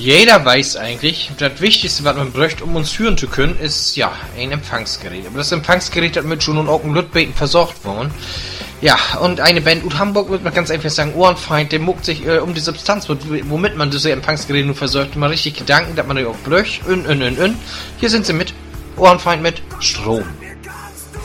Jeder weiß eigentlich, das Wichtigste, was man bräuchte, um uns hören zu können, ist, ja, ein Empfangsgerät. Aber das Empfangsgerät hat mit schon und auch ein Lütbeten versorgt worden. Ja, und eine Band aus Hamburg, würde man ganz einfach sagen, Ohrenfeind, der muckt sich um die Substanz, womit man diese Empfangsgeräte nur versorgt, mal richtig Gedanken, dass man die auch bräuchte. Hier sind sie mit Ohrenfeind mit Strom.